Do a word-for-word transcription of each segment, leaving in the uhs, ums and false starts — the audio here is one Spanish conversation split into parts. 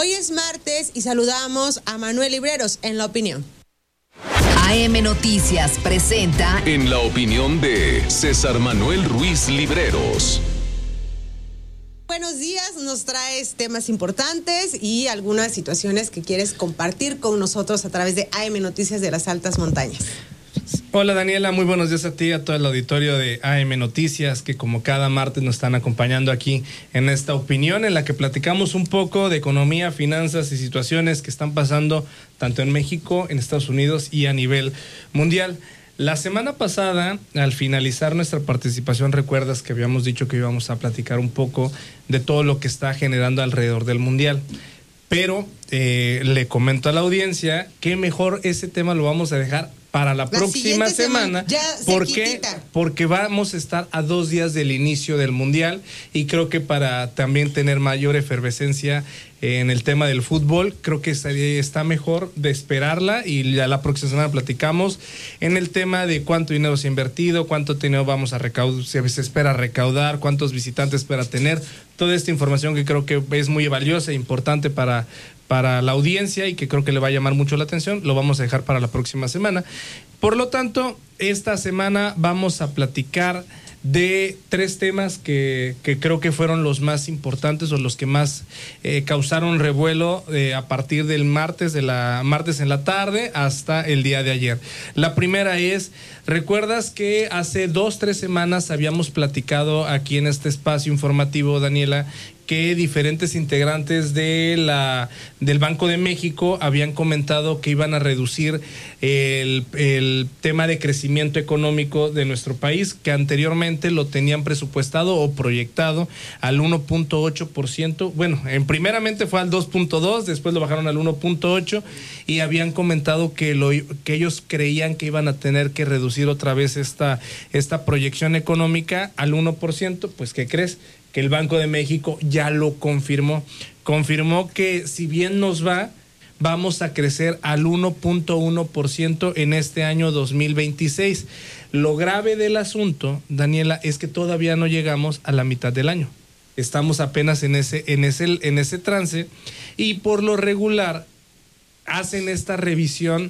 Hoy es martes y saludamos a Manuel Libreros en La Opinión. A M Noticias presenta En La Opinión de César Manuel Ruiz Libreros. Buenos días, nos traes temas importantes y algunas situaciones que quieres compartir con nosotros a través de A M Noticias de las Altas Montañas. Hola Daniela, muy buenos días a ti, a todo el auditorio de A M Noticias que como cada martes nos están acompañando aquí en esta opinión en la que platicamos un poco de economía, finanzas y situaciones que están pasando tanto en México, en Estados Unidos y a nivel mundial. La semana pasada, al finalizar nuestra participación, recuerdas que habíamos dicho que íbamos a platicar un poco de todo lo que está generando alrededor del mundial. Pero eh, le comento a la audiencia que mejor ese tema lo vamos a dejar para la, la próxima semana, semana porque, porque vamos a estar a dos días del inicio del Mundial y creo que para también tener mayor efervescencia en el tema del fútbol, creo que está mejor de esperarla y ya la próxima semana platicamos en el tema de cuánto dinero se ha invertido, cuánto dinero vamos a recaudar, se espera recaudar, cuántos visitantes espera tener, toda esta información que creo que es muy valiosa e importante para para la audiencia y que creo que le va a llamar mucho la atención, lo vamos a dejar para la próxima semana. Por lo tanto, esta semana vamos a platicar de tres temas que, que creo que fueron los más importantes o los que más eh, causaron revuelo eh, a partir del martes, de la martes en la tarde hasta el día de ayer. La primera es, ¿recuerdas que hace dos, tres semanas habíamos platicado aquí en este espacio informativo, Daniela, que diferentes integrantes de la del Banco de México habían comentado que iban a reducir el, el tema de crecimiento económico de nuestro país, que anteriormente lo tenían presupuestado o proyectado al uno punto ocho por ciento? Bueno, en primeramente fue al dos punto dos, después lo bajaron al uno punto ocho y habían comentado que, lo, que ellos creían que iban a tener que reducir otra vez esta, esta proyección económica al uno por ciento. Pues, ¿qué crees? Que el Banco de México ya lo confirmó. Confirmó que si bien nos va, vamos a crecer al uno punto uno por ciento en este año dos mil veintiséis. Lo grave del asunto, Daniela, es que todavía no llegamos a la mitad del año. Estamos apenas en ese, en ese, en ese trance y por lo regular hacen esta revisión.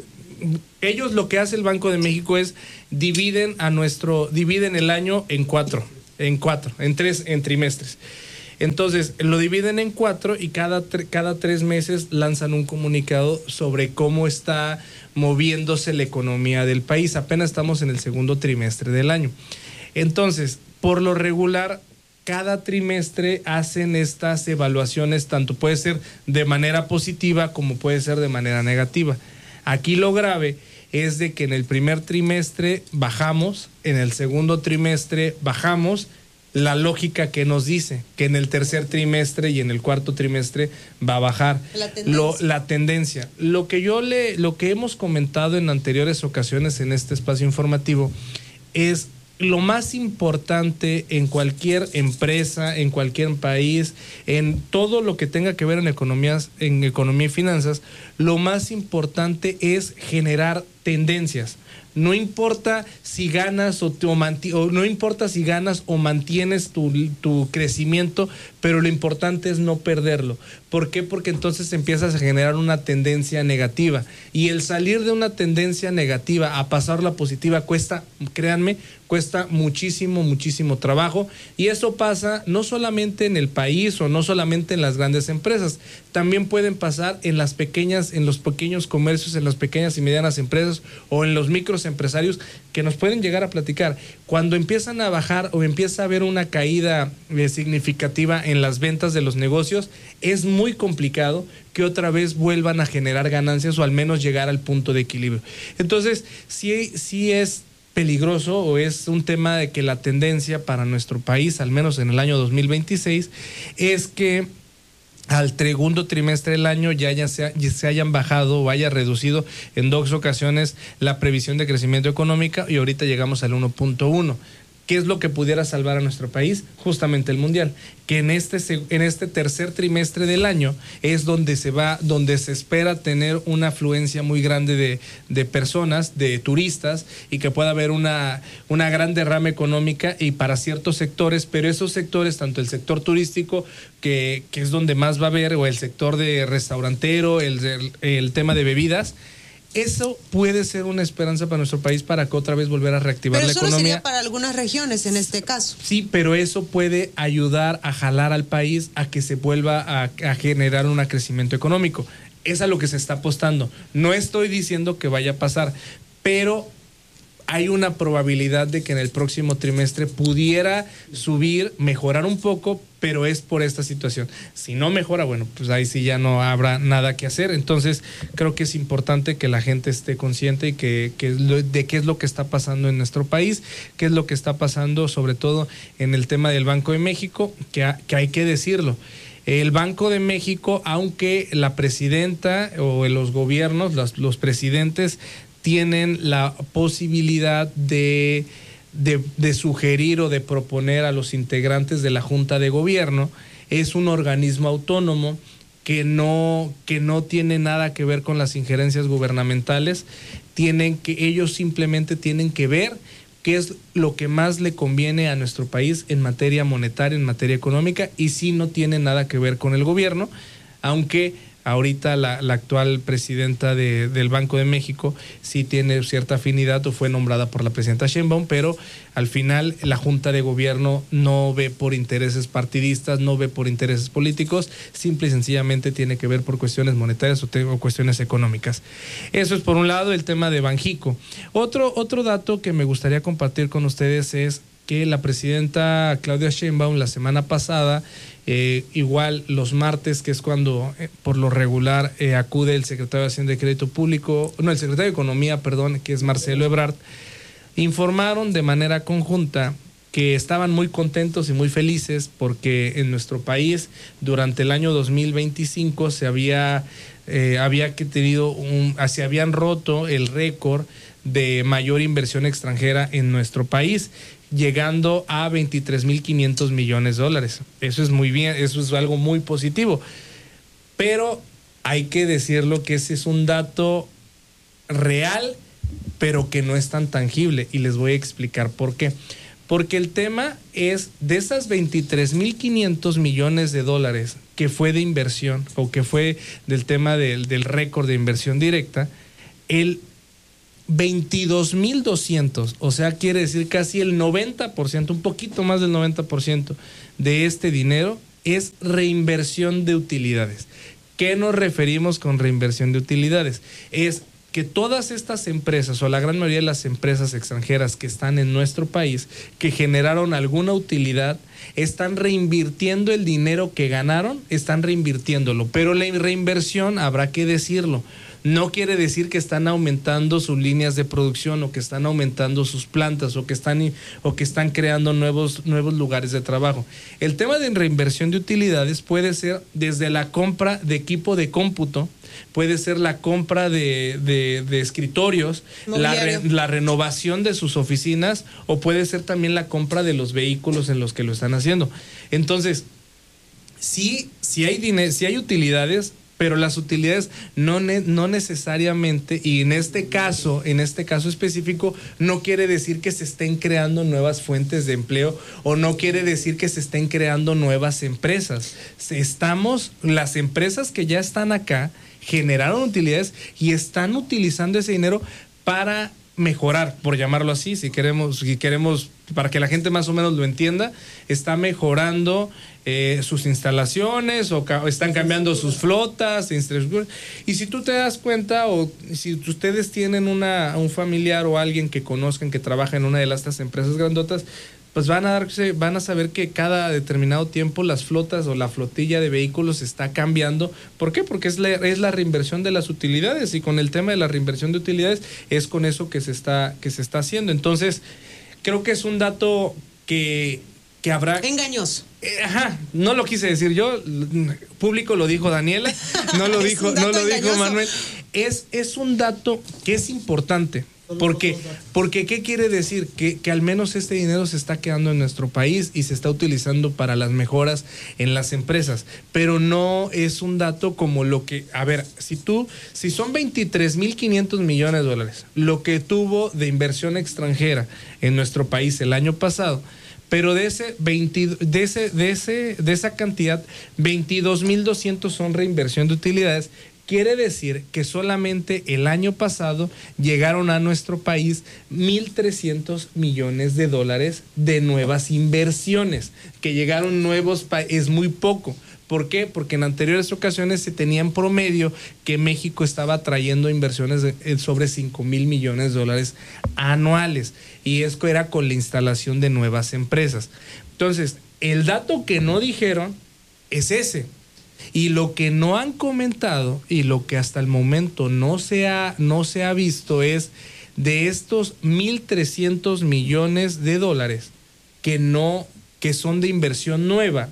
Ellos lo que hace el Banco de México es dividen a nuestro, dividen el año en cuatro. En cuatro, en tres, en trimestres. Entonces, lo dividen en cuatro y cada, cada tres meses lanzan un comunicado sobre cómo está moviéndose la economía del país. Apenas estamos en el segundo trimestre del año. Entonces, por lo regular, cada trimestre hacen estas evaluaciones, tanto puede ser de manera positiva como puede ser de manera negativa. Aquí lo grave es de que en el primer trimestre bajamos, en el segundo trimestre bajamos, la lógica que nos dice que en el tercer trimestre y en el cuarto trimestre va a bajar la tendencia. Lo, la tendencia. Lo que yo le, lo que hemos comentado en anteriores ocasiones en este espacio informativo es lo más importante en cualquier empresa, en cualquier país, en todo lo que tenga que ver en economías, en economía y finanzas, lo más importante es generar tendencias. No importa si ganas o, te, o, manti, o no importa si ganas o mantienes tu, tu crecimiento, pero lo importante es no perderlo. ¿Por qué? Porque entonces empiezas a generar una tendencia negativa y el salir de una tendencia negativa a pasar la positiva cuesta, créanme, cuesta muchísimo, muchísimo trabajo y eso pasa no solamente en el país o no solamente en las grandes empresas, también pueden pasar en las pequeñas, en los pequeños comercios, en las pequeñas y medianas empresas o en los micros empresarios que nos pueden llegar a platicar. Cuando empiezan a bajar o empieza a haber una caída eh, significativa en las ventas de los negocios, es muy complicado que otra vez vuelvan a generar ganancias o al menos llegar al punto de equilibrio. Entonces, sí, sí es peligroso o es un tema de que la tendencia para nuestro país, al menos en el año dos mil veintiséis, es que al segundo trimestre del año ya, ya, se, ya se hayan bajado o haya reducido en dos ocasiones la previsión de crecimiento económico y ahorita llegamos al uno punto uno. ¿Qué es lo que pudiera salvar a nuestro país? Justamente el mundial, que en este en este tercer trimestre del año es donde se va, donde se espera tener una afluencia muy grande de, de personas, de turistas, y que pueda haber una, una gran derrama económica y para ciertos sectores, pero esos sectores, tanto el sector turístico, que, que es donde más va a haber, o el sector de restaurantero, el, el, el tema de bebidas, eso puede ser una esperanza para nuestro país para que otra vez volver a reactivar pero la solo economía. Sería para algunas regiones en este caso. Sí, pero eso puede ayudar a jalar al país a que se vuelva a, a generar un crecimiento económico. Es a lo que se está apostando. No estoy diciendo que vaya a pasar, pero hay una probabilidad de que en el próximo trimestre pudiera subir, mejorar un poco, pero es por esta situación. Si no mejora, bueno, pues ahí sí ya no habrá nada que hacer. Entonces, creo que es importante que la gente esté consciente y que, que de qué es lo que está pasando en nuestro país, qué es lo que está pasando, sobre todo en el tema del Banco de México, que, ha, que hay que decirlo. El Banco de México, aunque la presidenta o los gobiernos, los, los presidentes, tienen la posibilidad de, de, de sugerir o de proponer a los integrantes de la Junta de Gobierno, es un organismo autónomo que no, que no tiene nada que ver con las injerencias gubernamentales. Tienen que, ellos simplemente tienen que ver qué es lo que más le conviene a nuestro país en materia monetaria, en materia económica, y sí no tiene nada que ver con el gobierno, aunque ahorita la, la actual presidenta de, del Banco de México sí tiene cierta afinidad o fue nombrada por la presidenta Sheinbaum, pero al final la Junta de Gobierno no ve por intereses partidistas, no ve por intereses políticos, simple y sencillamente tiene que ver por cuestiones monetarias o, te, o cuestiones económicas. Eso es por un lado el tema de Banjico. Otro, otro dato que me gustaría compartir con ustedes es que la presidenta Claudia Sheinbaum la semana pasada, eh, igual los martes, que es cuando eh, por lo regular eh, acude el secretario de Hacienda y Crédito Público, no, el secretario de Economía, perdón, que es Marcelo Ebrard, informaron de manera conjunta que estaban muy contentos y muy felices porque en nuestro país durante el año dos mil veinticinco se había, eh, había que tenido un, se habían roto el récord de mayor inversión extranjera en nuestro país, llegando a veintitrés mil quinientos millones de dólares. Eso es muy bien, eso es algo muy positivo. Pero hay que decirlo que ese es un dato real, pero que no es tan tangible. Y les voy a explicar por qué. Porque el tema es, de esas veintitrés mil quinientos millones de dólares que fue de inversión, o que fue del tema del, del récord de inversión directa, el veintidós mil doscientos, o sea, quiere decir casi el noventa por ciento, un poquito más del noventa por ciento de este dinero es reinversión de utilidades. ¿Qué nos referimos con reinversión de utilidades? Es que todas estas empresas, o la gran mayoría de las empresas extranjeras que están en nuestro país, que generaron alguna utilidad, están reinvirtiendo el dinero que ganaron, están reinvirtiéndolo. Pero la reinversión, habrá que decirlo, no quiere decir que están aumentando sus líneas de producción, o que están aumentando sus plantas, o que están, o que están creando nuevos, nuevos lugares de trabajo. El tema de reinversión de utilidades puede ser desde la compra de equipo de cómputo, puede ser la compra de, de, de escritorios, la, re, la renovación de sus oficinas, o puede ser también la compra de los vehículos en los que lo están haciendo. Entonces, sí, sí hay dinero, sí hay utilidades, pero las utilidades no, ne, no necesariamente, y en este caso, en este caso específico, no quiere decir que se estén creando nuevas fuentes de empleo, o no quiere decir que se estén creando nuevas empresas. Estamos, las empresas que ya están acá generaron utilidades y están utilizando ese dinero para mejorar, por llamarlo así, si queremos, si queremos, para que la gente más o menos lo entienda, está mejorando eh, sus instalaciones, o ca están cambiando sus flotas, y si tú te das cuenta, o si ustedes tienen una, un familiar o alguien que conozcan que trabaja en una de estas empresas grandotas, pues van a darse, van a saber que cada determinado tiempo las flotas o la flotilla de vehículos está cambiando. ¿Por qué? Porque es la, es la reinversión de las utilidades, y con el tema de la reinversión de utilidades es con eso que se está, que se está haciendo. Entonces, creo que es un dato que, que habrá... Engañoso. Eh, ajá, no lo quise decir yo, público lo dijo Daniela, no lo dijo, no lo dijo Manuel. Es, es un dato que es importante. Porque, porque ¿qué quiere decir? Que, que al menos este dinero se está quedando en nuestro país y se está utilizando para las mejoras en las empresas. Pero no es un dato como lo que, a ver, si tú, si son veintitrés mil quinientos millones de dólares, lo que tuvo de inversión extranjera en nuestro país el año pasado, pero de ese veinte, de ese, de ese, de esa cantidad, veintidós mil doscientos son reinversión de utilidades. Quiere decir que solamente el año pasado llegaron a nuestro país mil trescientos millones de dólares de nuevas inversiones. Que llegaron nuevos, es muy poco. ¿Por qué? Porque en anteriores ocasiones se tenía en promedio que México estaba trayendo inversiones de sobre cinco mil millones de dólares anuales. Y esto era con la instalación de nuevas empresas. Entonces, el dato que no dijeron es ese. Y lo que no han comentado y lo que hasta el momento no se ha, no se ha visto es de estos mil trescientos millones de dólares que no, que son de inversión nueva,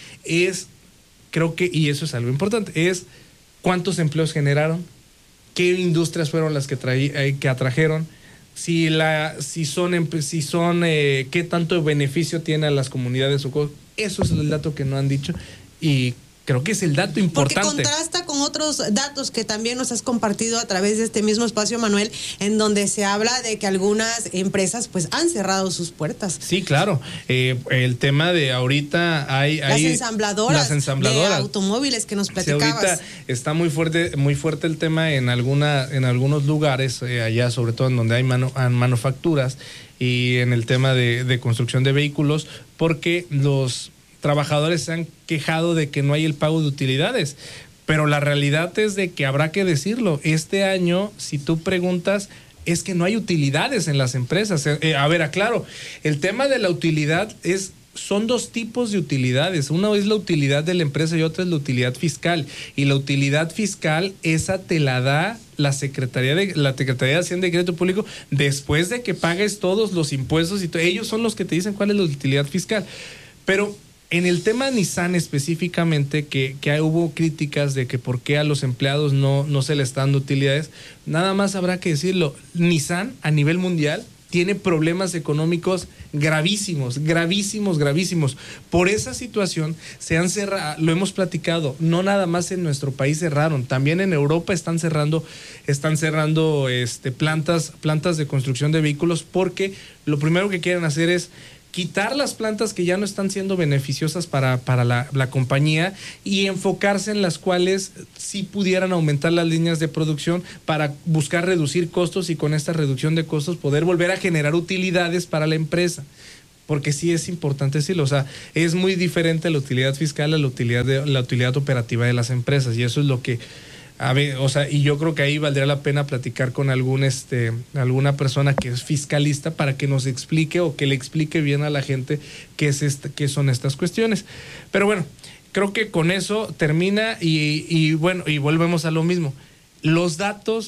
es, creo que, y eso es algo importante, es cuántos empleos generaron, qué industrias fueron las que, traí, eh, que atrajeron, si la, si son, si son, eh, qué tanto beneficio tiene a las comunidades o cosas. Eso es el dato que no han dicho y creo que es el dato importante. Porque contrasta con otros datos que también nos has compartido a través de este mismo espacio, Manuel, en donde se habla de que algunas empresas pues han cerrado sus puertas. Sí, claro. Eh, el tema de ahorita hay... Las hay ensambladoras, las ensambladoras de automóviles que nos platicabas. Sí, ahorita está muy fuerte, muy fuerte el tema en, alguna, en algunos lugares, eh, allá sobre todo en donde hay manu, manufacturas y en el tema de, de construcción de vehículos, porque los trabajadores se han quejado de que no hay el pago de utilidades, pero la realidad es de que habrá que decirlo, este año, si tú preguntas, es que no hay utilidades en las empresas. Eh, a ver, aclaro, el tema de la utilidad es, son dos tipos de utilidades, una es la utilidad de la empresa y otra es la utilidad fiscal, y la utilidad fiscal, esa te la da la Secretaría de la Secretaría de Hacienda y Crédito Público después de que pagues todos los impuestos y todo. Ellos son los que te dicen cuál es la utilidad fiscal, pero en el tema Nissan específicamente, que, que hubo críticas de que por qué a los empleados no, no se les están dando utilidades, nada más habrá que decirlo, Nissan a nivel mundial tiene problemas económicos gravísimos, gravísimos, gravísimos. Por esa situación se han cerrado, lo hemos platicado, no nada más en nuestro país cerraron, también en Europa están cerrando, están cerrando este, plantas, plantas de construcción de vehículos, porque lo primero que quieren hacer es quitar las plantas que ya no están siendo beneficiosas para, para la, la compañía y enfocarse en las cuales sí pudieran aumentar las líneas de producción para buscar reducir costos y con esta reducción de costos poder volver a generar utilidades para la empresa. Porque sí es importante decirlo, o sea, es muy diferente la utilidad fiscal a la utilidad, de, la utilidad operativa de las empresas y eso es lo que... A ver, o sea, y yo creo que ahí valdría la pena platicar con algún este alguna persona que es fiscalista para que nos explique o que le explique bien a la gente qué es esta, qué son estas cuestiones. Pero bueno, creo que con eso termina y, y bueno, y volvemos a lo mismo. Los datos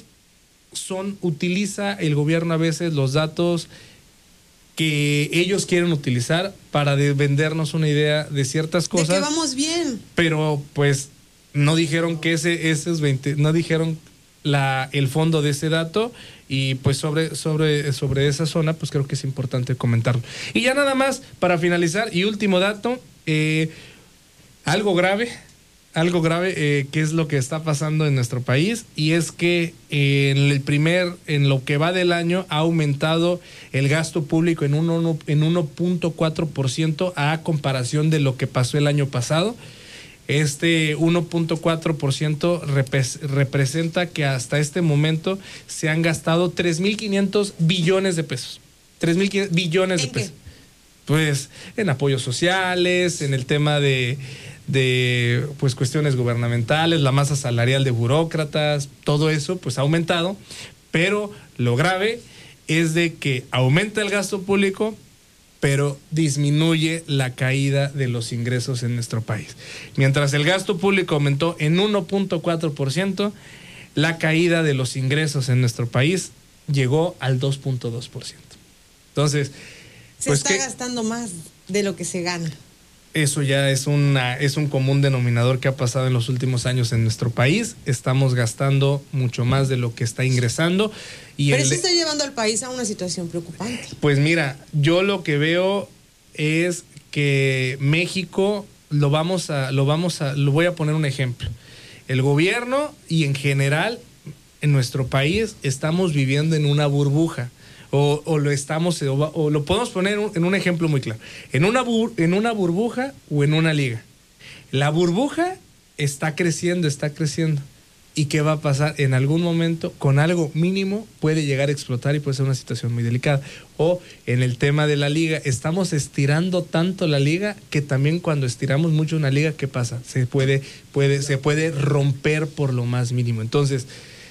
son, utiliza el gobierno a veces los datos que ellos quieren utilizar para de vendernos una idea de ciertas cosas. De que vamos bien. Pero pues no dijeron que ese, esos veinte, no dijeron la, el fondo de ese dato y pues sobre, sobre, sobre esa zona pues creo que es importante comentarlo. Y ya nada más para finalizar y último dato, eh, algo grave, algo grave eh, que es lo que está pasando en nuestro país y es que eh, en el primer, en lo que va del año ha aumentado el gasto público en un en uno punto cuatro por ciento a comparación de lo que pasó el año pasado. Este uno punto cuatro por ciento repres, representa que hasta este momento se han gastado tres mil quinientos billones de pesos. tres mil billones de pesos. Pues en apoyos sociales, en el tema de, de pues cuestiones gubernamentales, la masa salarial de burócratas, todo eso pues ha aumentado, pero lo grave es de que aumenta el gasto público, pero disminuye la caída de los ingresos en nuestro país. Mientras el gasto público aumentó en uno punto cuatro por ciento, la caída de los ingresos en nuestro país llegó al dos punto dos por ciento. Entonces, se pues está que, gastando más de lo que se gana. Eso ya es una es un común denominador que ha pasado en los últimos años en nuestro país. Estamos gastando mucho más de lo que está ingresando. Y Pero el, eso está llevando al país a una situación preocupante. Pues mira, yo lo que veo es que México lo vamos a lo vamos a lo voy a poner un ejemplo. El gobierno y en general en nuestro país estamos viviendo en una burbuja. O, o lo estamos o, o lo podemos poner en un ejemplo muy claro, en una bur, en una burbuja o en una liga. La burbuja está creciendo, está creciendo. ¿Y qué va a pasar? En algún momento, con algo mínimo, puede llegar a explotar y puede ser una situación muy delicada. O en el tema de la liga, estamos estirando tanto la liga que también cuando estiramos mucho una liga, ¿qué pasa? Se puede, puede, se puede romper por lo más mínimo. Entonces,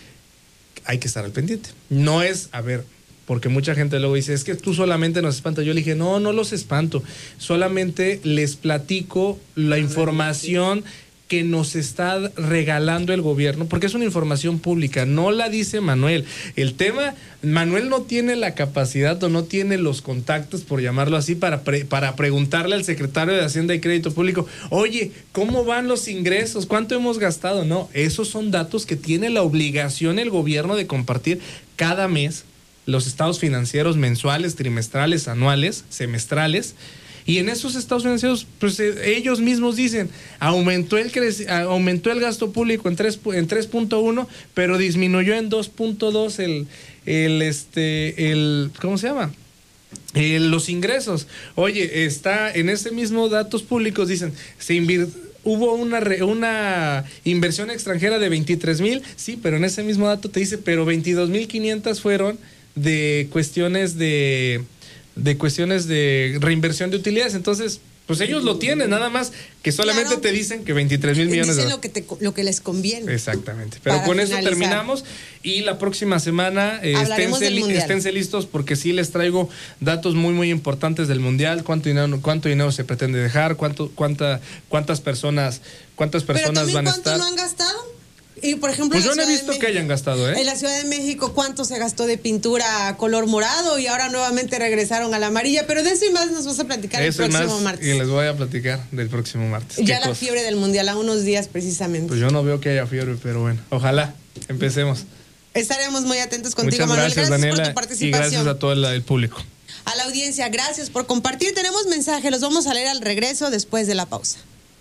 hay que estar al pendiente. No es, a ver, porque mucha gente luego dice, es que tú solamente nos espantas. Yo le dije, no, no los espanto. Solamente les platico la información que nos está regalando el gobierno, porque es una información pública, no la dice Manuel. El tema, Manuel no tiene la capacidad o no tiene los contactos, por llamarlo así, para, pre, para preguntarle al secretario de Hacienda y Crédito Público, oye, ¿cómo van los ingresos? ¿Cuánto hemos gastado? No, esos son datos que tiene la obligación el gobierno de compartir cada mes, los estados financieros mensuales, trimestrales, anuales, semestrales. Y en esos estados financieros, pues eh, ellos mismos dicen, aumentó el creci- aumentó el gasto público en tres en tres punto uno, pero disminuyó en dos punto dos el el este el ¿cómo se llama? Eh, los ingresos. Oye, está en ese mismo datos públicos dicen, se invirtió hubo una re, una inversión extranjera de veintitrés mil, sí, pero en ese mismo dato te dice, pero veintidós mil quinientas fueron de cuestiones de de cuestiones de reinversión de utilidades. Entonces, pues ellos lo tienen, nada más que solamente claro, te dicen que veintitrés mil millones de dicen lo que, te, lo que les conviene. Exactamente. Pero con finalizar. Eso terminamos y la próxima semana eh, esténse, esténse listos porque sí les traigo datos muy, muy importantes del Mundial. ¿Cuánto dinero, cuánto dinero se pretende dejar? ¿Cuánto, cuánta, cuántas personas, cuántas personas van a estar? ¿Cuánto no han gastado? Y por ejemplo, pues yo no he visto que hayan gastado, ¿eh? En la Ciudad de México, ¿cuánto se gastó de pintura color morado? Y ahora nuevamente regresaron a la amarilla. Pero de eso y más nos vas a platicar eso el próximo más, martes. Y les voy a platicar del próximo martes. Ya la cosa? Fiebre del Mundial, a unos días precisamente. Pues yo no veo que haya fiebre, pero bueno, ojalá empecemos. Estaremos muy atentos contigo, Muchas Manuel. Gracias, gracias Daniela, por tu participación. Y gracias a todo el, el público. A la audiencia, gracias por compartir. Tenemos mensajes, los vamos a leer al regreso después de la pausa.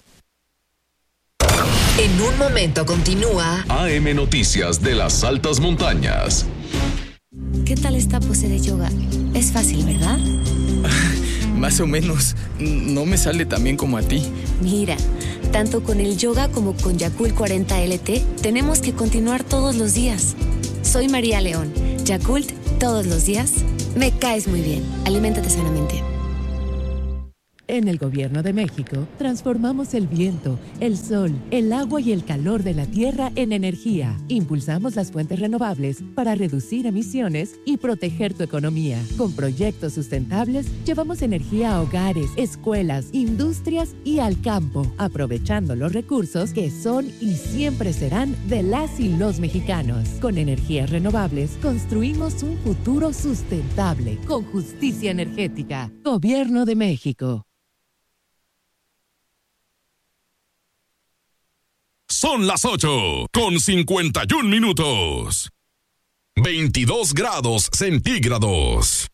En un momento continúa A M Noticias de las Altas Montañas. ¿Qué tal esta pose de yoga? Es fácil, ¿verdad? Más o menos. No me sale tan bien como a ti. Mira, tanto con el yoga como con Yakult cuarenta L T, tenemos que continuar todos los días. Soy María León. Yakult, todos los días. Me caes muy bien. Aliméntate sanamente. En el Gobierno de México, transformamos el viento, el sol, el agua y el calor de la tierra en energía. Impulsamos las fuentes renovables para reducir emisiones y proteger tu economía. Con proyectos sustentables, llevamos energía a hogares, escuelas, industrias y al campo, aprovechando los recursos que son y siempre serán de las y los mexicanos. Con energías renovables, construimos un futuro sustentable, con justicia energética. Gobierno de México. Son las ocho con cincuenta y un minutos. veintidós grados centígrados.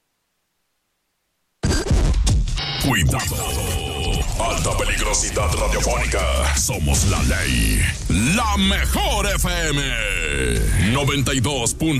Cuidado. Alta peligrosidad radiofónica. Somos la ley. La mejor F M. noventa y dos punto